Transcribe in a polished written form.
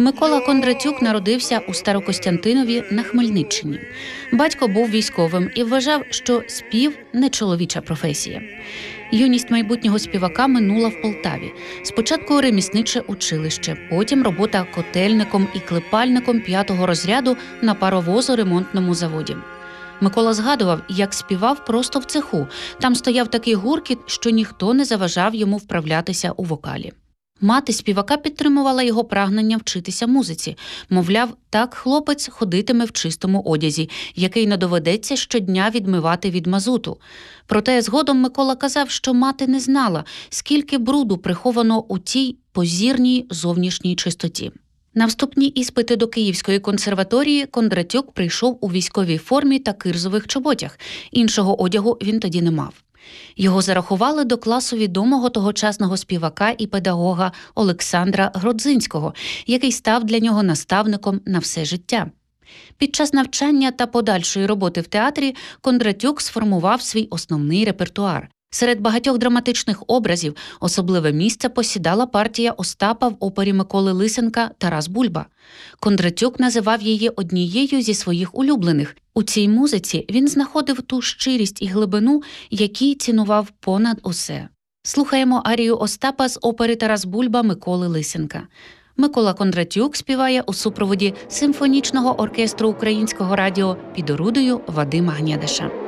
Микола Кондратюк народився у Старокостянтинові на Хмельниччині. Батько був військовим і вважав, що спів – не чоловіча професія. Юність майбутнього співака минула в Полтаві. Спочатку ремісниче училище, потім робота котельником і клепальником 5-го розряду на паровозо-ремонтному заводі. Микола згадував, як співав просто в цеху. Там стояв такий гуркіт, що ніхто не заважав йому вправлятися у вокалі. Мати співака підтримувала його прагнення вчитися музиці. Мовляв, так хлопець ходитиме в чистому одязі, який не доведеться щодня відмивати від мазуту. Проте згодом Микола казав, що мати не знала, скільки бруду приховано у тій позірній зовнішній чистоті. На вступні іспити до Київської консерваторії Кондратюк прийшов у військовій формі та кирзових чоботях. Іншого одягу він тоді не мав. Його зарахували до класу відомого тогочасного співака і педагога Олександра Гродзинського, який став для нього наставником на все життя. Під час навчання та подальшої роботи в театрі Кондратюк сформував свій основний репертуар. Серед багатьох драматичних образів особливе місце посідала партія Остапа в опері Миколи Лисенка «Тарас Бульба». Кондратюк називав її однією зі своїх улюблених. У цій музиці він знаходив ту щирість і глибину, які цінував понад усе. Слухаємо арію Остапа з опери «Тарас Бульба» Миколи Лисенка. Микола Кондратюк співає у супроводі симфонічного оркестру Українського радіо під орудою Вадима Гнєдиша.